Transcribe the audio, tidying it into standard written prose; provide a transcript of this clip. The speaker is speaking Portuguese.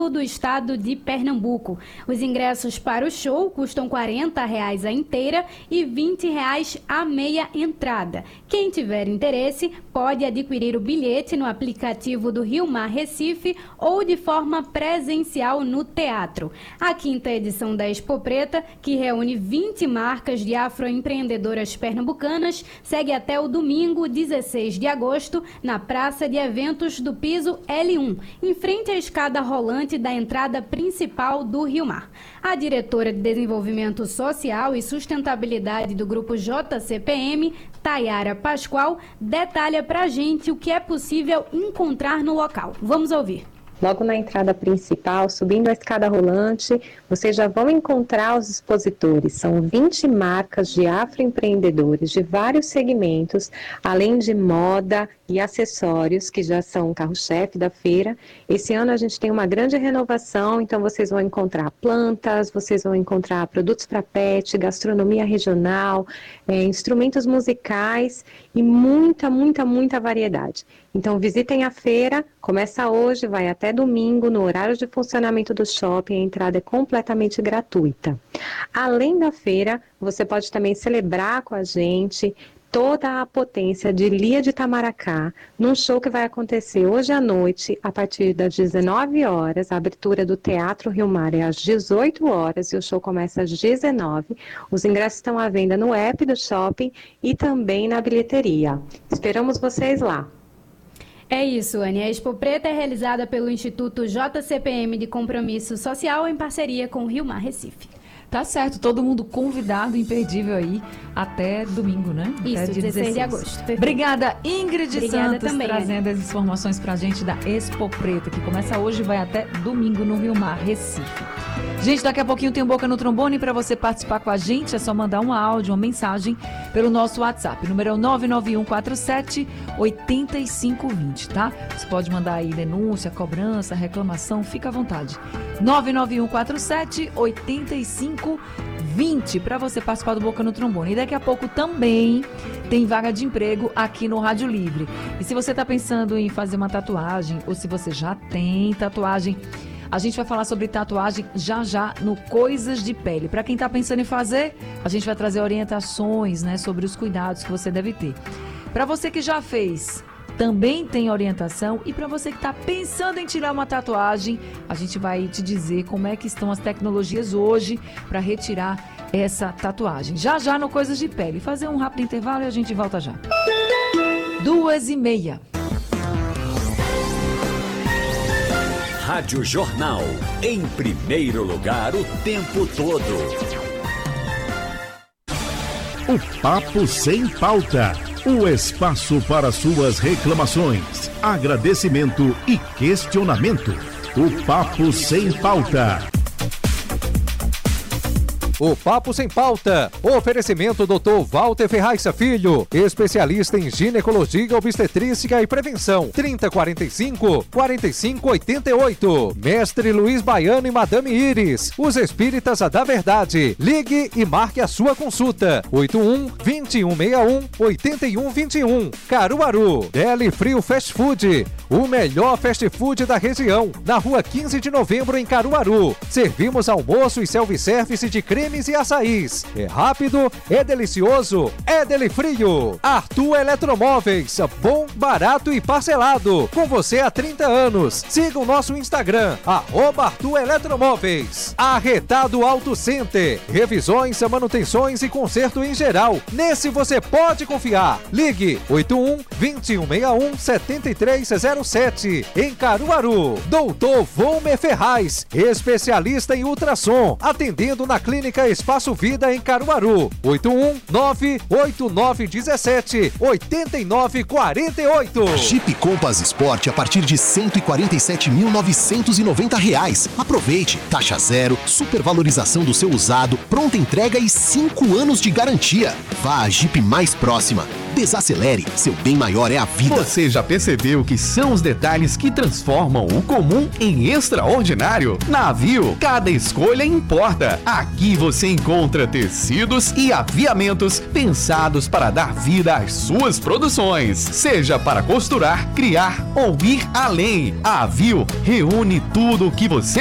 do estado de Pernambuco. Os ingressos para o show custam R$ 40 a inteira e R$ 20 a meia entrada. Quem tiver interesse pode adquirir o bilhete no aplicativo do Rio Mar Recife ou de forma presencial no teatro. A quinta edição da Expo Preta, que reúne 20 marcas de afroempreendedoras pernambucanas, segue até o domingo, 16 de agosto, na Praça de Eventos do Piso L1, em frente à escada rolante da entrada principal do Rio Mar. A diretora de Desenvolvimento Social e Sustentabilidade do Grupo JCPM, Tayara Pascoal, detalha pra gente o que é possível encontrar no local. Vamos ouvir. Logo na entrada principal, subindo a escada rolante, vocês já vão encontrar os expositores. São 20 marcas de afroempreendedores de vários segmentos, além de moda e acessórios, que já são o carro-chefe da feira. Esse ano a gente tem uma grande renovação, então vocês vão encontrar plantas, vocês vão encontrar produtos para pet, gastronomia regional, instrumentos musicais e muita variedade. Então visitem a feira, começa hoje, vai até domingo, no horário de funcionamento do shopping, a entrada é completamente gratuita. Além da feira, você pode também celebrar com a gente toda a potência de Lia de Itamaracá, num show que vai acontecer hoje à noite, a partir das 19 horas, a abertura do Teatro Rio Mar é às 18 horas e o show começa às 19. Os ingressos estão à venda no app do shopping e também na bilheteria. Esperamos vocês lá. É isso, Anny. A Expo Preta é realizada pelo Instituto JCPM de Compromisso Social em parceria com o Rio Mar Recife. Tá certo, todo mundo convidado, imperdível aí, até domingo, né? Isso, até dia 16 de agosto. Perfeito. Obrigada, Ingrid Santos, também, trazendo as informações pra gente da Expo Preta, que começa hoje e vai até domingo no Rio Mar, Recife. Gente, daqui a pouquinho tem Boca no Trombone. Para você participar com a gente, é só mandar um áudio, uma mensagem pelo nosso WhatsApp. O número é o 99147-8520, tá? Você pode mandar aí denúncia, cobrança, reclamação, fica à vontade. 99147-8520 para você participar do Boca no Trombone. E daqui a pouco também tem vaga de emprego aqui no Rádio Livre. E se você está pensando em fazer uma tatuagem ou se você já tem tatuagem, a gente vai falar sobre tatuagem já no Coisas de Pele. Para quem está pensando em fazer, a gente vai trazer orientações, né, sobre os cuidados que você deve ter. Para você que já fez, também tem orientação. E para você que está pensando em tirar uma tatuagem, a gente vai te dizer como é que estão as tecnologias hoje para retirar essa tatuagem. Já no Coisas de Pele. Fazer um rápido intervalo e a gente volta já. 2h30. Rádio Jornal, em primeiro lugar o tempo todo. O Papo Sem Pauta, o espaço para suas reclamações, agradecimento e questionamento. O Papo Sem Pauta. O Papo Sem Pauta. Oferecimento Dr. Walter Ferraiça Filho, especialista em ginecologia, obstetrícia e prevenção. 3045-4588. Mestre Luiz Baiano e Madame Iris, os espíritas da verdade. Ligue e marque a sua consulta. 81-2161-8121. Caruaru. Deli Frio Fast Food, o melhor fast food da região. Na rua 15 de novembro, em Caruaru. Servimos almoço e self-service de cremes e açaís. É rápido, é delicioso, é Deli Frio. Arthur Eletromóveis, bom, barato e parcelado. Com você há 30 anos. Siga o nosso Instagram, @Arthur Eletromóveis. Arretado Auto Center, revisões, manutenções e conserto em geral. Nesse você pode confiar. Ligue 81-2161-7307. Em Caruaru. Doutor Volmer Ferraz, especialista em ultrassom, atendendo na Clínica Espaço Vida em Caruaru. 81-98917-8948. Jeep Compass Sport a partir de R$ 147.990. Aproveite, taxa zero, supervalorização do seu usado, pronta entrega e 5 anos de garantia. Vá à Jeep mais próxima. Desacelere, seu bem maior é a vida. Você já percebeu que são os detalhes que transformam o comum em extraordinário? Na Avio, cada escolha importa. Aqui você encontra tecidos e aviamentos pensados para dar vida às suas produções. Seja para costurar, criar ou ir além. A Avio reúne tudo o que você